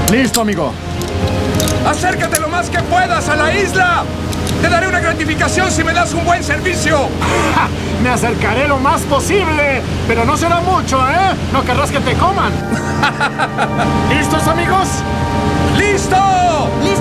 Listo, amigo. ¡Acércate lo más que puedas a la isla! ¡Te daré una gratificación si me das un buen servicio! ¡Ja! Me acercaré lo más posible, pero no será mucho, ¿eh? No querrás que te coman. ¿Listos, amigos? ¡Listo!